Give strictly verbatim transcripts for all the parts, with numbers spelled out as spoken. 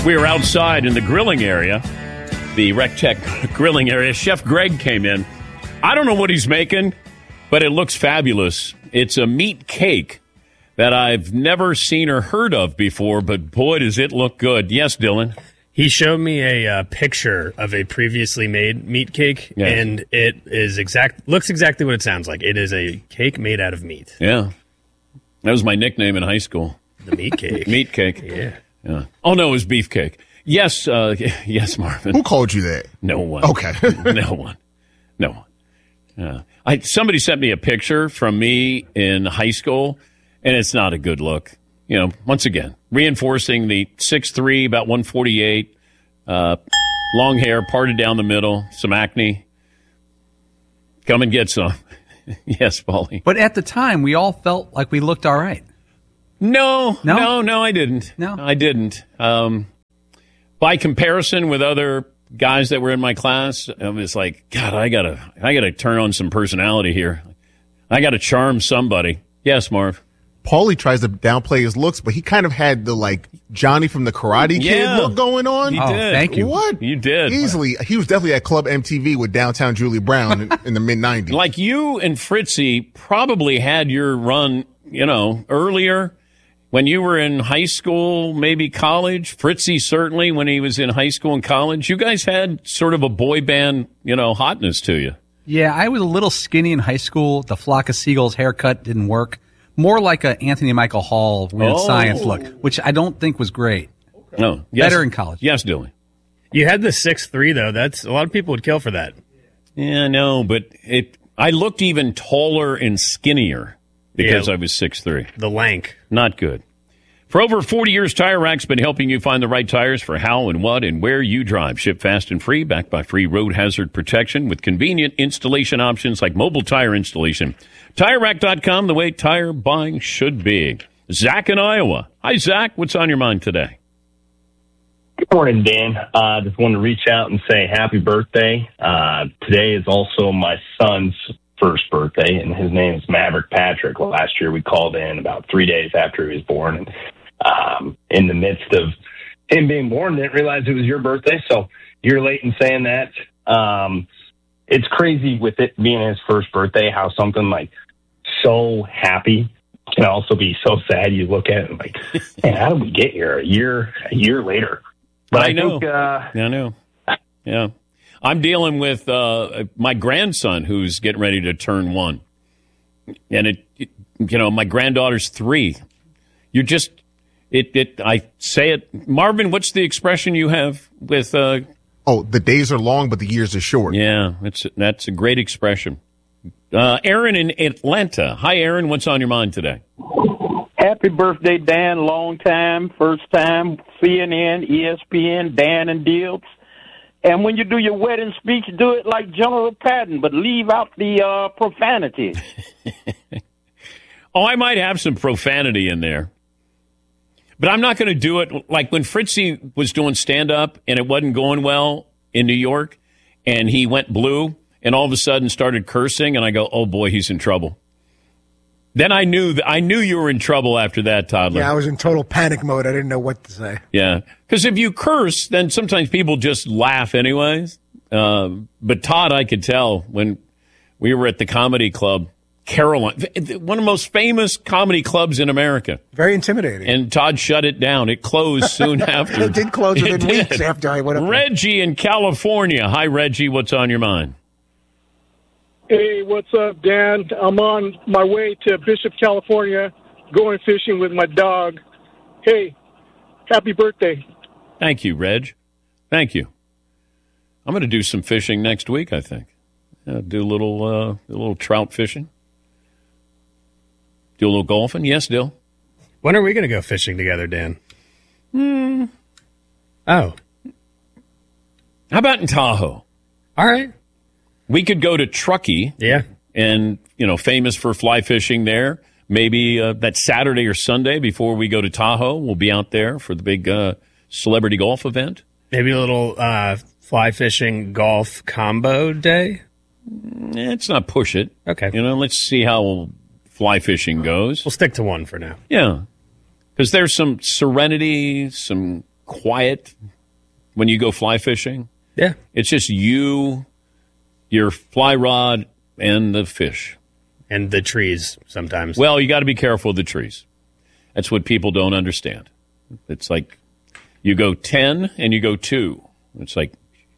We were outside in the grilling area, the Rec Tech grilling area. Chef Greg came in. I don't know what he's making, but it looks fabulous. It's a meat cake that I've never seen or heard of before, but boy, does it look good. Yes, Dylan? He showed me a uh, picture of a previously made meat cake, yes. and it is exact looks exactly what it sounds like. It is a cake made out of meat. Yeah. That was my nickname in high school. The meat cake. Meat cake. Yeah. Yeah. Oh, no, it was beefcake. Yes, uh, yes, Marvin. Who called you that? No one. Okay. no one. No one. Yeah. I, somebody sent me a picture from me in high school, and it's not a good look. You know, once again, reinforcing the six three, about one forty-eight, uh, long hair, parted down the middle, some acne. Come and get some. Yes, Paulie. But at the time, we all felt like we looked all right. No, no, no, no, I didn't. No, I didn't. Um, by comparison with other guys that were in my class, I was like, God, I gotta, I gotta turn on some personality here. I gotta charm somebody. Yes, Marv. Paulie tries to downplay his looks, but he kind of had the, like, Johnny from the Karate Kid yeah, look going on. He oh, did. Thank you. What? You did. Easily. He was definitely at Club M T V with Downtown Julie Brown in, in the mid nineties. Like you and Fritzy probably had your run, you know, earlier when you were in high school, maybe college. Fritzy certainly when he was in high school and college. You guys had sort of a boy band, you know, hotness to you. Yeah, I was a little skinny in high school. The Flock of Seagulls haircut didn't work. More like a Anthony Michael Hall Weird Oh. Science look, which I don't think was great. No, yes. Better in college. Yes, Dylan. You had the six three, though. That's a lot of people would kill for that. Yeah, no, but it. I looked even taller and skinnier because Yeah. I was six three. The lank. Not good. For over forty years, Tire Rack's been helping you find the right tires for how and what and where you drive. Ship fast and free, backed by free road hazard protection with convenient installation options like mobile tire installation. Tire Rack dot com, the way tire buying should be. Zach in Iowa. Hi, Zach. What's on your mind today? Good morning, Dan. I uh, just wanted to reach out and say happy birthday. Uh, today is also my son's first birthday, and his name is Maverick Patrick. Last year we called in about three days after he was born, and um, in the midst of him being born, didn't realize it was your birthday, so you're late in saying that. Um, it's crazy with it being his first birthday, how something like so happy can also be so sad. You look at it and like, man, how did we get here a year, a year later? But I, I know. think, uh, I know. Yeah. I'm dealing with uh, my grandson who's getting ready to turn one. And, it, it, you know, my granddaughter's three. You just, it, it. I say it. Marvin, what's the expression you have with... Uh, oh, the days are long, but the years are short. Yeah, it's, that's a great expression. Uh, Aaron in Atlanta. Hi, Aaron. What's on your mind today? Happy birthday, Dan. Long time, first time, C N N, E S P N, Dan and Dills. And when you do your wedding speech, do it like General Patton, but leave out the uh, profanity. Oh, I might have some profanity in there. But I'm not going to do it like when Fritzy was doing stand-up and it wasn't going well in New York, and he went blue and all of a sudden started cursing, and I go, oh, boy, he's in trouble. Then I knew that I knew you were in trouble after that, Toddler. Yeah, I was in total panic mode. I didn't know what to say. Yeah, because if you curse, then sometimes people just laugh anyways. Uh, but Todd, I could tell when we were at the comedy club, Caroline, one of the most famous comedy clubs in America. Very intimidating. And Todd shut it down. It closed soon after. It did close within It weeks did. after I went up. Reggie in California. Hi, Reggie. What's on your mind? Hey, what's up, Dan? I'm on my way to Bishop, California, going fishing with my dog. Hey, happy birthday. Thank you, Reg. Thank you. I'm going to do some fishing next week, I think. Uh, do a little, uh, a little trout fishing. Do a little golfing. Yes, Dill. When are we going to go fishing together, Dan? Hmm. Oh. How about in Tahoe? All right. We could go to Truckee. Yeah. And, you know, famous for fly fishing there. Maybe uh, that Saturday or Sunday before we go to Tahoe, we'll be out there for the big uh, celebrity golf event. Maybe a little uh, fly fishing golf combo day? Let's not push it. Okay. You know, let's see how fly fishing goes. We'll stick to one for now. Yeah. Because there's some serenity, some quiet when you go fly fishing. Yeah. It's just you, your fly rod, and the fish. And the trees sometimes. Well, you got to be careful of the trees. That's what people don't understand. It's like you go ten and you go two. It's like...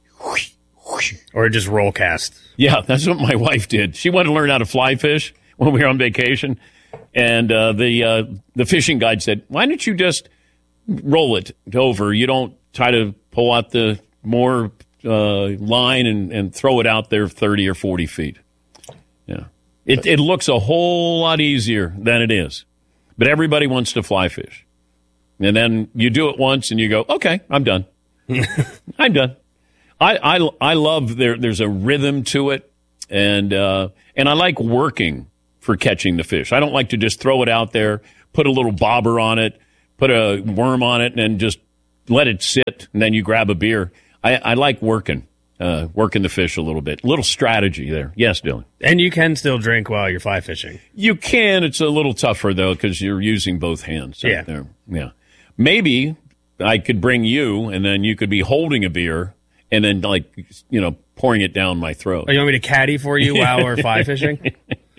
Or just roll cast. Yeah, that's what my wife did. She wanted to learn how to fly fish when we were on vacation. And uh, the uh, the fishing guide said, why don't you just roll it over? You don't try to pull out the more uh, line and, and throw it out there thirty or forty feet. Yeah. It, it looks a whole lot easier than it is. But everybody wants to fly fish. And then you do it once and you go, okay, I'm done. I'm done. I, I, I love there. There's a rhythm to it. And, uh, and I like working for catching the fish. I don't like to just throw it out there, put a little bobber on it, put a worm on it, and then just let it sit, and then you grab a beer. I, I like working, uh, working the fish a little bit. A little strategy there. Yes, Dylan. And you can still drink while you're fly fishing. You can. It's a little tougher, though, because you're using both hands. Yeah. There. Yeah. Maybe I could bring you, and then you could be holding a beer, and then, like, you know, pouring it down my throat. Oh, you want me to caddy for you while we're fly fishing?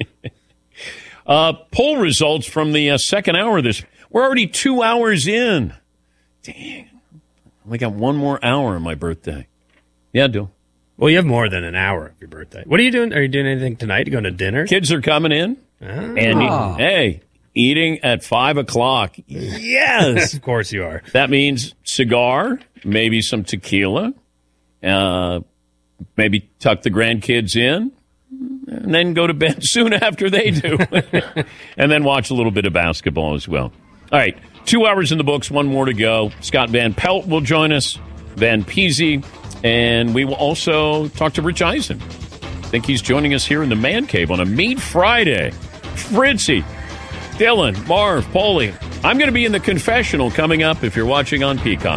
Uh, poll results from the uh, second hour of this. We're already two hours in. Dang. We got one more hour on my birthday. Yeah, I do. Well, you have more than an hour of your birthday. What are you doing? Are you doing anything tonight? You going to dinner? Kids are coming in. Oh. And, eat, hey, eating at five o'clock. Yes. Of course you are. That means cigar, maybe some tequila, uh, maybe tuck the grandkids in. And then go to bed soon after they do. And then watch a little bit of basketball as well. All right, two hours in the books, one more to go. Scott Van Pelt will join us, Van Peasy, and we will also talk to Rich Eisen. I think he's joining us here in the Man Cave on a Meat Friday. Fritzy, Dylan, Marv, Paulie. I'm going to be in the confessional coming up if you're watching on Peacock.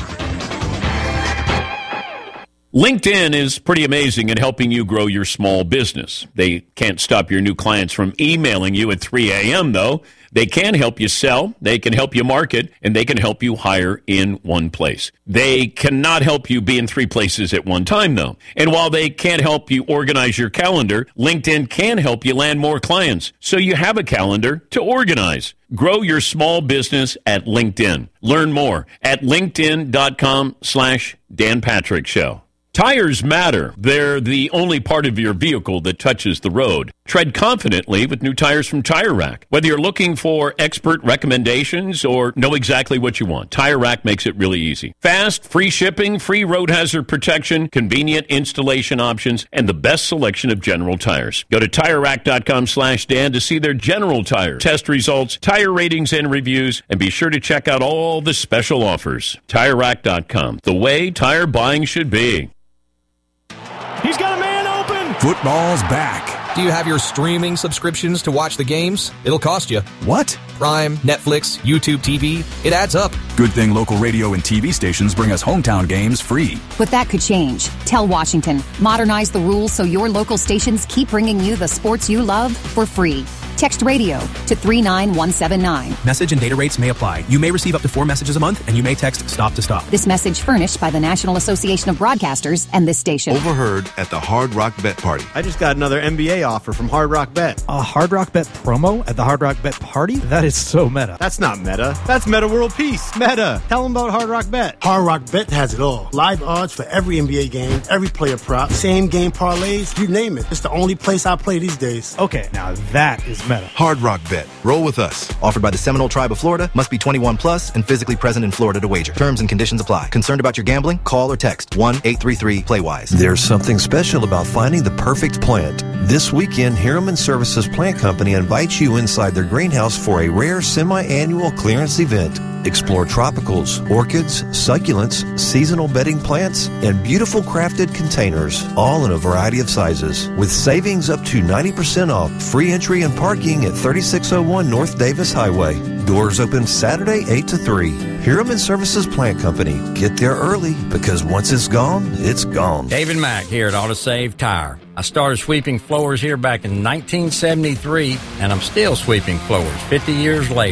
LinkedIn is pretty amazing in helping you grow your small business. They can't stop your new clients from emailing you at three a.m., though. They can help you sell, they can help you market, and they can help you hire in one place. They cannot help you be in three places at one time, though. And while they can't help you organize your calendar, LinkedIn can help you land more clients, so you have a calendar to organize. Grow your small business at LinkedIn. Learn more at linkedin.com slash Dan Patrick Show. Tires matter. They're the only part of your vehicle that touches the road. Tread confidently with new tires from Tire Rack. Whether you're looking for expert recommendations or know exactly what you want, Tire Rack makes it really easy. Fast, free shipping, free road hazard protection, convenient installation options, and the best selection of General tires. Go to TireRack.com slash Dan to see their General tire test results, tire ratings, and reviews, and be sure to check out all the special offers. Tire Rack dot com, the way tire buying should be. He's got a man open. Football's back. Do you have your streaming subscriptions to watch the games? It'll cost you. What? Prime, Netflix, YouTube T V. It adds up. Good thing local radio and T V stations bring us hometown games free. But that could change. Tell Washington. Modernize the rules so your local stations keep bringing you the sports you love for free. Text radio to three nine one seven nine. Message and data rates may apply. You may receive up to four messages a month, and you may text stop to stop. This message furnished by the National Association of Broadcasters and this station. Overheard at the Hard Rock Bet Party. I just got another N B A offer from Hard Rock Bet. A Hard Rock Bet promo at the Hard Rock Bet Party? That is so meta. That's not meta. That's Meta World Peace. Meta. Tell them about Hard Rock Bet. Hard Rock Bet has it all. Live odds for every N B A game, every player prop, same game parlays, you name it. It's the only place I play these days. Okay, now that is meta. Hard Rock Bet. Roll with us. Offered by the Seminole Tribe of Florida. Must be twenty-one plus and physically present in Florida to wager. Terms and conditions apply. Concerned about your gambling? Call or text one eight three three play wise. There's something special about finding the perfect plant. This weekend, Harriman Services Plant Company invites you inside their greenhouse for a rare semi-annual clearance event. Explore tropicals, orchids, succulents, seasonal bedding plants, and beautiful crafted containers, all in a variety of sizes. With savings up to ninety percent off, free entry and parking at thirty-six oh one North Davis Highway. Doors open Saturday eight to three. Harriman Services Plant Company. Get there early, because once it's gone, it's gone. David Mack here at AutoSave Tire. I started sweeping floors here back in nineteen seventy-three, and I'm still sweeping floors fifty years later.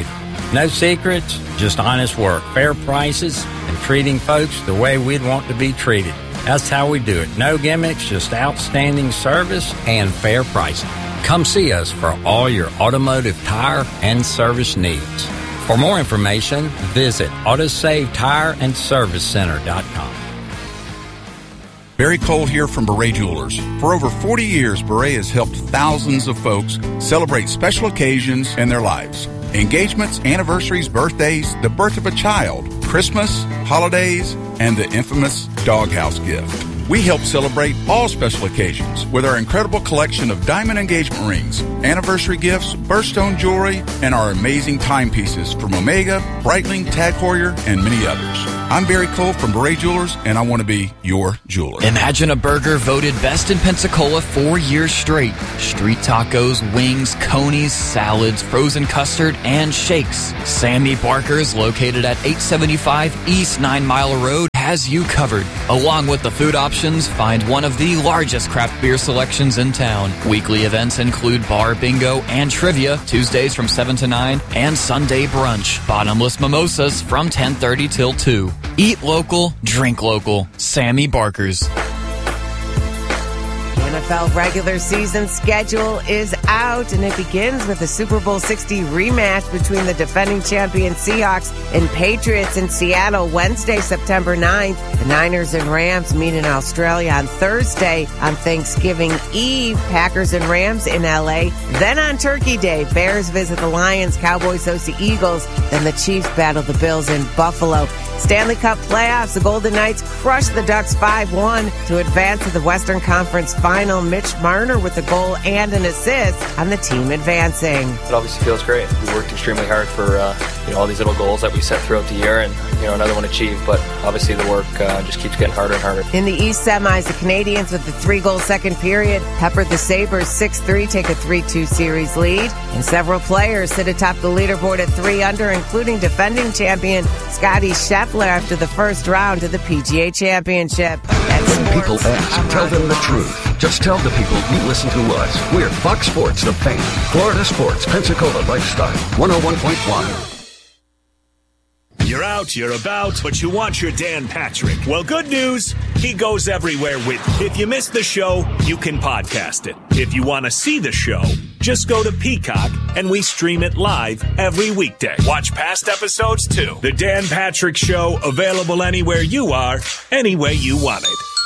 No secrets, just honest work, fair prices, and treating folks the way we'd want to be treated. That's how we do it. No gimmicks, just outstanding service and fair pricing. Come see us for all your automotive tire and service needs. For more information, visit Autosave Tire and Service Center dot com. Barry Cole here from Beret Jewelers. For over forty years, Beret has helped thousands of folks celebrate special occasions in their lives. Engagements, anniversaries, birthdays, the birth of a child, Christmas, holidays, and the infamous doghouse gift. We help celebrate all special occasions with our incredible collection of diamond engagement rings, anniversary gifts, birthstone jewelry, and our amazing timepieces from Omega, Breitling, Tag Heuer, and many others. I'm Barry Cole from Beret Jewelers, and I want to be your jeweler. Imagine a burger voted best in Pensacola four years straight. Street tacos, wings, conies, salads, frozen custard, and shakes. Sammy Barker's, located at eight seventy-five East Nine Mile Road, has you covered. Along with the food options, find one of the largest craft beer selections in town. Weekly events include bar bingo and trivia, Tuesdays from seven to nine, and Sunday brunch. Bottomless mimosas from ten thirty till two. Eat local, drink local. Sammy Barker's. N F L regular season schedule is out, and it begins with the Super Bowl sixty rematch between the defending champion Seahawks and Patriots in Seattle Wednesday, September ninth. The Niners and Rams meet in Australia on Thursday. On Thanksgiving Eve, Packers and Rams in L A. Then on Turkey Day, Bears visit the Lions, Cowboys host the Eagles. Then the Chiefs battle the Bills in Buffalo. Stanley Cup playoffs, the Golden Knights crushed the Ducks five one to advance to the Western Conference Final. Mitch Marner with a goal and an assist on the team advancing. It obviously feels great. We worked extremely hard for uh, you know all these little goals that we set throughout the year, and you know another one achieved. But obviously the work uh, just keeps getting harder and harder. In the East semis, the Canadians with the three-goal second period peppered the Sabres six three, take a three two series lead, and several players sit atop the leaderboard at three under, including defending champion Scotty Scheffler after the first round of the P G A Championship. When people ask, tell them the truth. Just tell the people you listen to us. We're Fox Sports, The Fan. Florida Sports, Pensacola Lifestyle, one oh one point one. You're out, you're about, but you want your Dan Patrick. Well, good news, he goes everywhere with you. If you missed the show, you can podcast it. If you want to see the show, just go to Peacock, and we stream it live every weekday. Watch past episodes, too. The Dan Patrick Show, available anywhere you are, any way you want it.